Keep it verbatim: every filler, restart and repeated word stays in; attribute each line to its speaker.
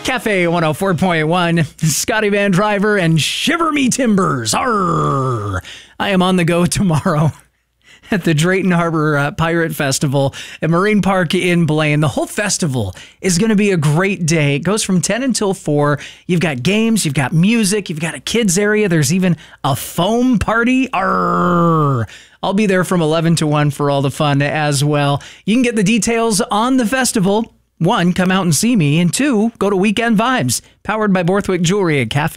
Speaker 1: Cafe one oh four point one, Scotty Van Driver and Shiver Me Timbers. Arr! I am on the go tomorrow at the Drayton Harbor uh, Pirate Festival at Marine Park in Blaine. The whole festival is going to be a great day. It goes from ten until four. You've got games, you've got music, you've got a kids area. There's even a foam party. Arr! I'll be there from eleven to one for all the fun as well. You can get the details on the festival. One, come out and see me. And two, go to Weekend Vibes, powered by Borthwick Jewelry at Cafe